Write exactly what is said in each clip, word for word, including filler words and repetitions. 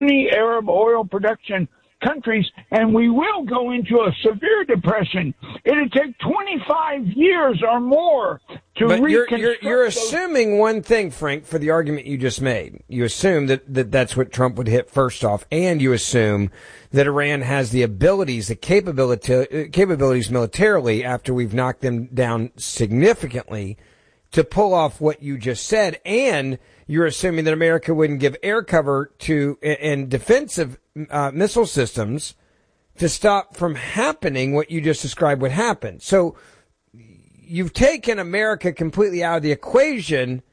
Sunni Arab oil production countries, and we will go into a severe depression. It'll take twenty-five years or more to but you're, reconstruct. You're, you're those- assuming one thing, Frank, for the argument you just made. You assume that, that that's what Trump would hit first off, and you assume that Iran has the abilities, the capability, capabilities militarily after we've knocked them down significantly to pull off what you just said, and you're assuming that America wouldn't give air cover to and defensive uh, missile systems to stop from happening what you just described would happen. So you've taken America completely out of the equation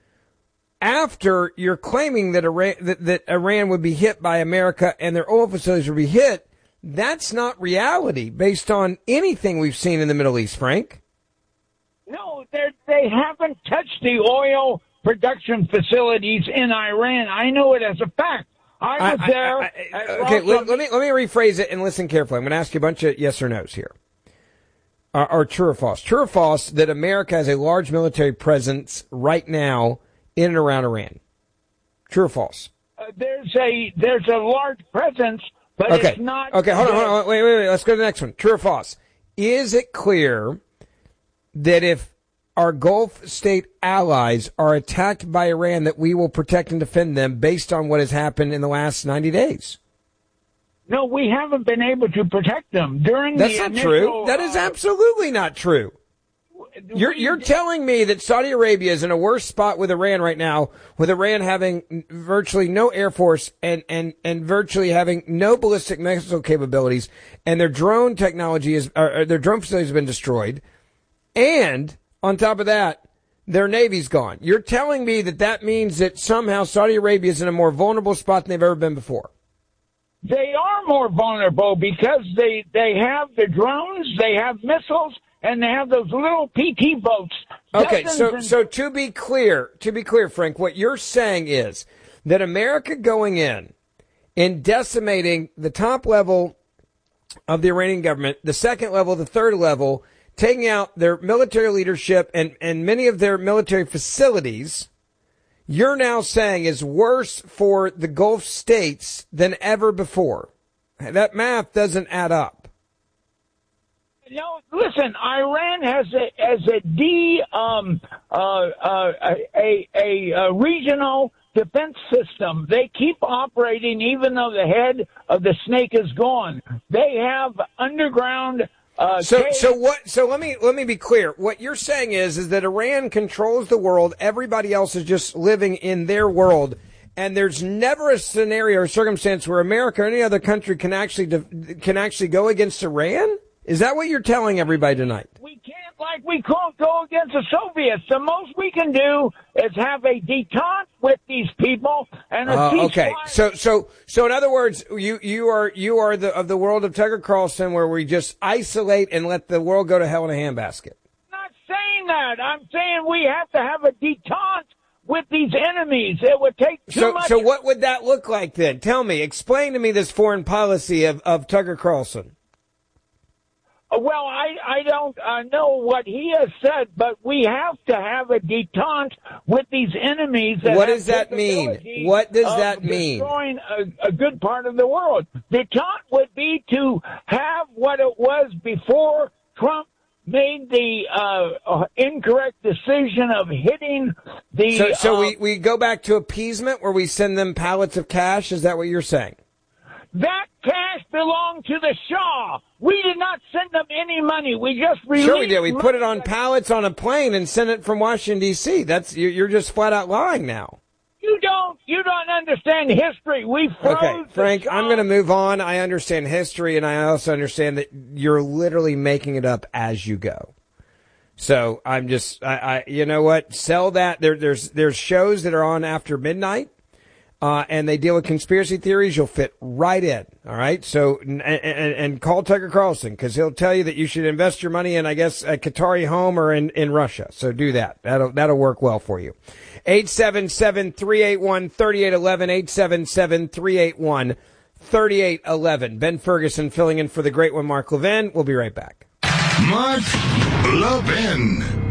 after you're claiming that Iran, that, that Iran would be hit by America and their oil facilities would be hit. That's not reality based on anything we've seen in the Middle East, Frank. No, they haven't touched the oil production facilities in Iran. I know it as a fact. I was I, there. I, I, I, okay, let, let me let me rephrase it and listen carefully. I'm going to ask you a bunch of yes or no's here. Uh, or true or false? True or false that America has a large military presence right now in and around Iran? True or false? Uh, there's a there's a large presence, but okay. it's not. Okay, hold on, hold on, wait, wait, wait. Let's go to the next one. True or false? Is it clear that if our Gulf state allies are attacked by Iran, that we will protect and defend them based on what has happened in the last ninety days? No, we haven't been able to protect them during That's the not initial, true. That is absolutely not true. You're you're telling me that Saudi Arabia is in a worse spot with Iran right now, with Iran having virtually no air force and, and, and virtually having no ballistic missile capabilities, and their drone technology is, or their drone facilities have been destroyed, and on top of that, their Navy's gone. You're telling me that that means that somehow Saudi Arabia is in a more vulnerable spot than they've ever been before? They are more vulnerable because they, they have the drones, they have missiles, and they have those little P T boats. Okay, so and- so to be clear, to be clear, Frank, what you're saying is that America going in and decimating the top level of the Iranian government, the second level, the third level, taking out their military leadership and, and many of their military facilities, you're now saying is worse for the Gulf states than ever before. That math doesn't add up. No, listen, Iran has a, as a D, um, uh, uh, a, a, a regional defense system. They keep operating even though the head of the snake is gone. They have underground Uh, so, so what? So let me let me be clear. What you're saying is, is that Iran controls the world. Everybody else is just living in their world, and there's never a scenario or circumstance where America or any other country can actually can actually go against Iran. Is that what you're telling everybody tonight? We can't, like we can't go against the Soviets. The most we can do is have a detente with these people and a uh, ceasefire. Okay, so so so in other words, you you are you are the of the world of Tucker Carlson, where we just isolate and let the world go to hell in a handbasket. I'm not saying that. I'm saying we have to have a detente with these enemies. It would take too so, much. So what would that look like then? Tell me, explain to me this foreign policy of, of Tucker Carlson. Well, I, I don't uh, know what he has said, but we have to have a detente with these enemies. That what does that mean? What does that mean? Destroying a, a good part of the world. Detente would be to have what it was before Trump made the uh, incorrect decision of hitting the... So, so uh, we, we go back to appeasement where we send them pallets of cash? Is that what you're saying? That cash belonged to the Shah. We did not send them any money. We just released. Sure we did. We put it on pallets on a plane and sent it from Washington, D C. That's you're just flat out lying now. You don't. You don't understand history. We froze. Okay, Frank. I'm going to move on. I understand history, and I also understand that you're literally making it up as you go. So I'm just, I, I you know what? Sell that. There, there's there's shows that are on after midnight. Uh, and they deal with conspiracy theories, you'll fit right in. All right. So, and, and, and call Tucker Carlson because he'll tell you that you should invest your money in, I guess, a Qatari home or in, in Russia. So do that. That'll, that'll work well for you. eight seven seven, three eight one, three eight one one, eight seven seven, three eight one, three eight one one. Ben Ferguson filling in for the great one, Mark Levin. We'll be right back. Mark Levin.